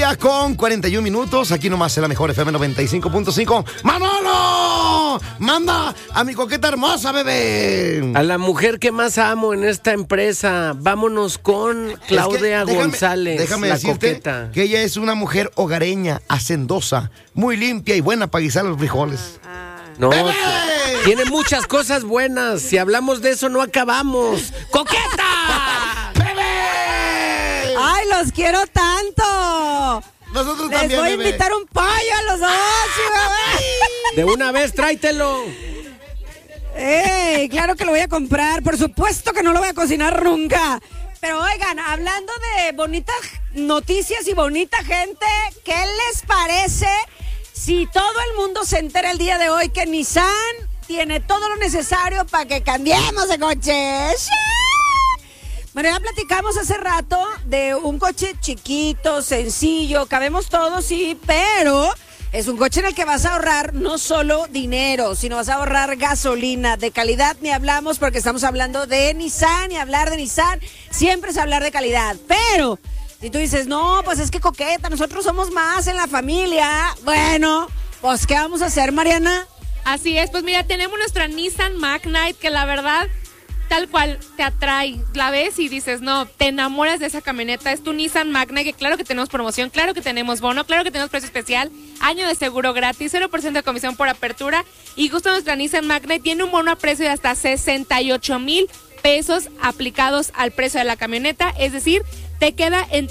con 41 minutos. Aquí nomás en la mejor FM 95.5. ¡Manolo! ¡Manda a mi coqueta hermosa, bebé! A la mujer que más amo en esta empresa. Vámonos con Claudia González, déjame la decirte coqueta. que ella es una mujer hogareña, hacendosa, muy limpia y buena para guisar los frijoles. No, ¡Bebé! tiene muchas cosas buenas. Si hablamos de eso, no acabamos. ¡Coqueta! ¡Bebé! ¡Ay, los quiero tanto! Nosotros Les también, voy a bebé. invitar un pollo a los dos, bebé. De una vez, tráetelo. ¡Ey! Claro que lo voy a comprar. Por supuesto que no lo voy a cocinar nunca. Pero oigan, hablando de bonitas noticias y bonita gente, ¿qué les parece si todo el mundo se entera el día de hoy que Nissan tiene todo lo necesario para que cambiemos de coche? ¡Sí! Bueno, ya platicamos hace rato de un coche chiquito, sencillo, cabemos todos, sí, pero es un coche en el que vas a ahorrar no solo dinero, sino vas a ahorrar gasolina. De calidad ni hablamos porque estamos hablando de Nissan, y hablar de Nissan siempre es hablar de calidad. Pero si tú dices, no, pues es que coqueta, nosotros somos más en la familia. Bueno, pues ¿qué vamos a hacer, Mariana? Así es, pues mira, tenemos nuestra Nissan Magnite, que la verdad, tal cual, te atrae. La ves y dices, no, te enamoras de esa camioneta. Es tu Nissan Magnite, que claro que tenemos promoción, claro que tenemos bono, claro que tenemos precio especial, año de seguro gratis, 0% de comisión por apertura. Y justo nuestra Nissan Magnite tiene un bono a precio de hasta 68,000 pesos aplicados al precio de la camioneta. Es decir, te queda en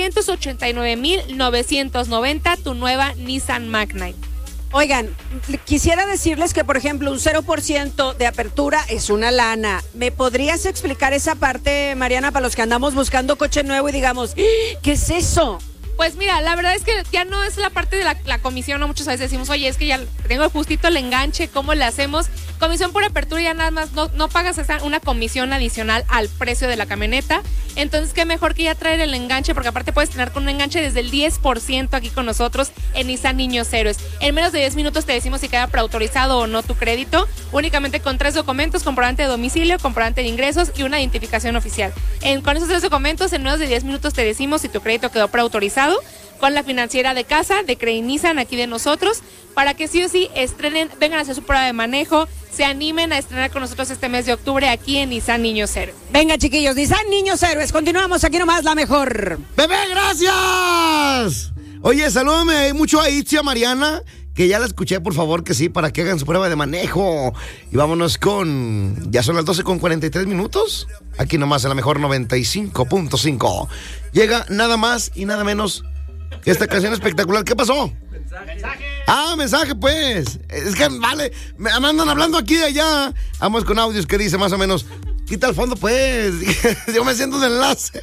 389,990 tu nueva Nissan Magnite. Oigan, quisiera decirles que, por ejemplo, un 0% de apertura es una lana. ¿Me podrías explicar esa parte, Mariana, para los que andamos buscando coche nuevo y digamos, ¿qué es eso? Pues mira, la verdad es que ya no es la parte de la comisión, ¿no? Muchas veces decimos, oye, es que ya tengo justito el enganche, ¿cómo le hacemos? Comisión por apertura, ya nada más no pagas una comisión adicional al precio de la camioneta. Entonces, qué mejor que ya traer el enganche, porque aparte puedes tener con un enganche desde el 10% aquí con nosotros en Nissan Niños Héroes. En menos de 10 minutos te decimos si queda preautorizado o no tu crédito, únicamente con 3 documentos: comprobante de domicilio, comprobante de ingresos y una identificación oficial. Con esos 3 documentos, en menos de 10 minutos te decimos si tu crédito quedó preautorizado con la financiera de casa, de Credit Nissan, aquí de nosotros, para que sí o sí estrenen, vengan a hacer su prueba de manejo, se animen a estrenar con nosotros este mes de octubre aquí en Nissan Niños Héroes. Venga, chiquillos, Nissan Niños Héroes, continuamos aquí nomás, la mejor. ¡Bebé, gracias! Oye, salúdame mucho a Itzia Mariana, que ya la escuché, por favor, que sí, para que hagan su prueba de manejo. Y vámonos con... Ya son las 12:43 minutos. Aquí nomás en la mejor 95.5. Llega nada más y nada menos que esta canción espectacular. ¿Qué pasó? Mensaje. Ah, mensaje, pues. Es que, vale, me andan hablando aquí y allá. Vamos con audios que dice más o menos, quita el fondo, pues. Yo me siento de enlace.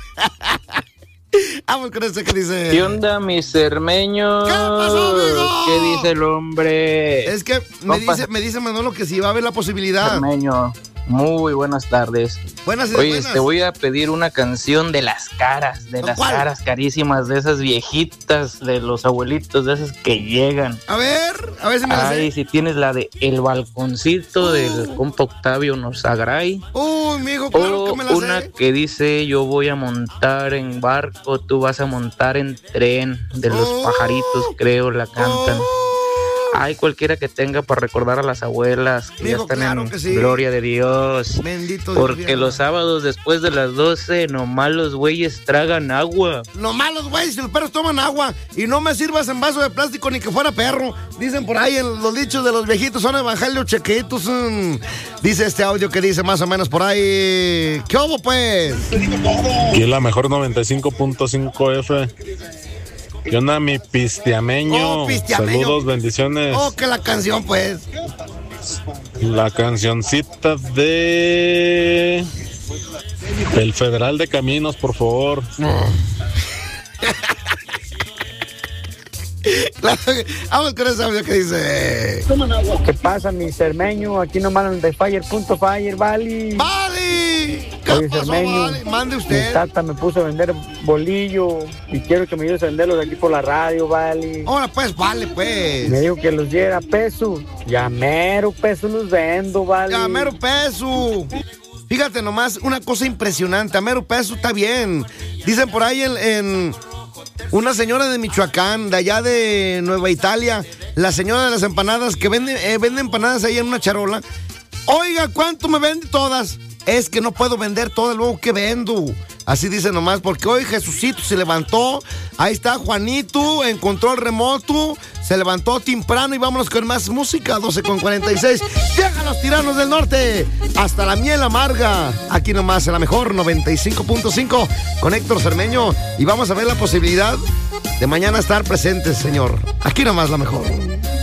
Vamos con este que dice... ¿Qué onda, mis cermeños? ¿Qué pasó, amigo? ¿Qué dice el hombre? Es que me dice Manolo que si va a haber la posibilidad. Cermeño, muy buenas tardes. Buenas y Oye, buenas. te voy a pedir una canción de las caras, ¿Cuál? caras carísimas, de esas viejitas, de los abuelitos, de esas que llegan. A ver si me la sé. Ay, si tienes la de El Balconcito del compa Octavio Nosagray. Uy, mijo, claro que me la Una sé. que dice, yo voy a montar en barco, tú vas a montar en tren, de los pajaritos, creo, la cantan. Ay, cualquiera que tenga para recordar a las abuelas que Mijo, ya están claro en que sí. gloria de Dios. Bendito Dios. Porque los sábados después de las 12 nomás los güeyes tragan agua. No malos, güey, si los perros toman agua y no me sirvas en vaso de plástico ni que fuera perro. Dicen por ahí en los dichos de los viejitos, son evangelios chequitos. Dice este audio que dice más o menos por ahí. ¿Qué hubo, pues? Aquí la mejor 95.5 F. ¿Qué onda, mi pistiameño? Oh, pistiameño. Saludos, bendiciones. Oh, que la canción, pues. La cancioncita de... El Federal de Caminos, por favor. Vamos con ese audio que dice... ¿Qué pasa, mi cermeño? Aquí nomás en Fire.fire, vale. ¡Vale! ¿Qué Oye, pasó, cermeño, vale? Mande mi usted. tata me puso a vender bolillo y quiero que me ayudes a venderlos de aquí por la radio, vale. Ahora, pues, vale, pues. Me dijo que los diera peso. Ya mero peso los vendo, vale. A mero peso. Fíjate nomás, una cosa impresionante. A mero peso está bien. Dicen por ahí Una señora de Michoacán, de allá de Nueva Italia, la señora de las empanadas, que vende empanadas ahí en una charola. Oiga, ¿cuánto me vende todas? Es que no puedo vender todo el huevo que vendo. Así dice nomás, porque hoy Jesucito se levantó. Ahí está Juanito, encontró el remoto, se levantó temprano y vámonos con más música. 12:46. Llegan los tiranos del norte. Hasta la miel amarga. Aquí nomás en la mejor 95.5 con Héctor Cermeño. Y vamos a ver la posibilidad de mañana estar presentes, señor. Aquí nomás la mejor.